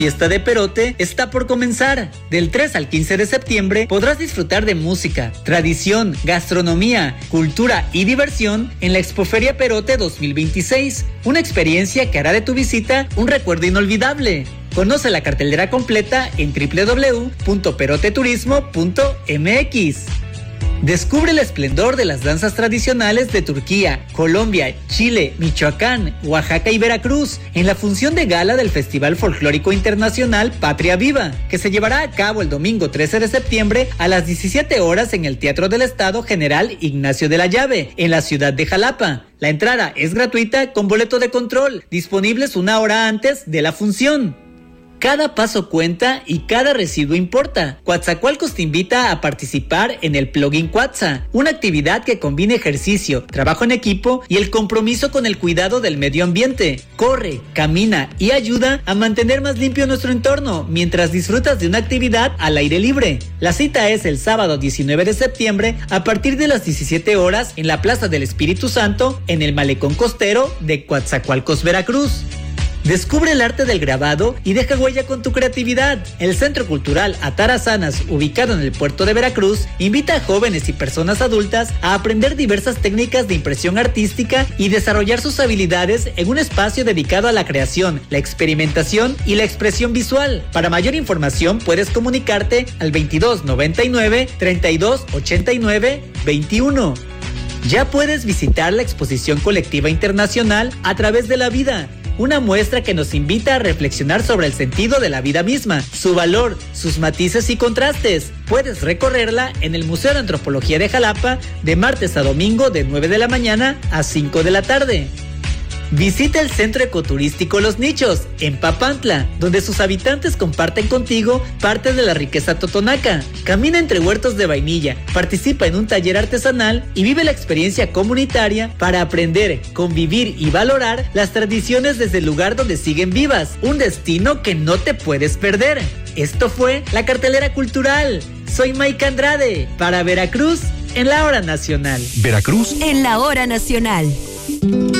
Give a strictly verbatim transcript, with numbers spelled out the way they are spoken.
Fiesta de Perote está por comenzar. Del tres al quince de septiembre podrás disfrutar de música, tradición, gastronomía, cultura y diversión en la Expoferia Perote dos mil veintiséis, una experiencia que hará de tu visita un recuerdo inolvidable. Conoce la cartelera completa en doble u doble u doble u punto peroteturismo punto eme equis. Descubre el esplendor de las danzas tradicionales de Turquía, Colombia, Chile, Michoacán, Oaxaca y Veracruz en la función de gala del Festival Folclórico Internacional Patria Viva, que se llevará a cabo el domingo trece de septiembre a las diecisiete horas en el Teatro del Estado General Ignacio de la Llave, en la ciudad de Jalapa. La entrada es gratuita con boleto de control, disponibles una hora antes de la función. Cada paso cuenta y cada residuo importa. Coatzacoalcos te invita a participar en el Plugin Coatza, una actividad que combina ejercicio, trabajo en equipo y el compromiso con el cuidado del medio ambiente. Corre, camina y ayuda a mantener más limpio nuestro entorno mientras disfrutas de una actividad al aire libre. La cita es el sábado diecinueve de septiembre a partir de las diecisiete horas en la Plaza del Espíritu Santo en el Malecón Costero de Coatzacoalcos, Veracruz. Descubre el arte del grabado y deja huella con tu creatividad. El Centro Cultural Atarazanas, ubicado en el puerto de Veracruz, invita a jóvenes y personas adultas a aprender diversas técnicas de impresión artística y desarrollar sus habilidades en un espacio dedicado a la creación, la experimentación y la expresión visual. Para mayor información puedes comunicarte al veintidós noventa y nueve, treinta y dos ochenta y nueve, veintiuno. Ya puedes visitar la Exposición Colectiva Internacional A Través de la Vida, una muestra que nos invita a reflexionar sobre el sentido de la vida misma, su valor, sus matices y contrastes. Puedes recorrerla en el Museo de Antropología de Jalapa de martes a domingo de nueve de la mañana a cinco de la tarde. Visita el Centro Ecoturístico Los Nichos, en Papantla, donde sus habitantes comparten contigo parte de la riqueza totonaca. Camina entre huertos de vainilla, participa en un taller artesanal y vive la experiencia comunitaria para aprender, convivir y valorar las tradiciones desde el lugar donde siguen vivas. Un destino que no te puedes perder. Esto fue la cartelera cultural. Soy Maika Andrade, para Veracruz, en la Hora Nacional. Veracruz, en la Hora Nacional.